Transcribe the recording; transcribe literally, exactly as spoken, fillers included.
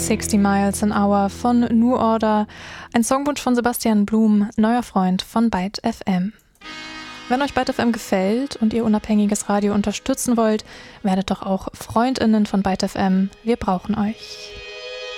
sixty Miles an Hour von New Order, ein Songwunsch von Sebastian Blum, neuer Freund von Byte F M. Wenn euch Byte F M gefällt und ihr unabhängiges Radio unterstützen wollt, werdet doch auch FreundInnen von Byte F M. Wir brauchen euch.